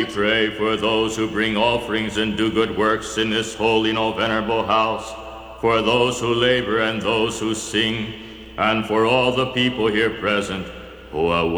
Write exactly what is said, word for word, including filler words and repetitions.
we pray for those who bring offerings and do good works in this holy and venerable house, for those who labor and those who sing, and for all the people here present who are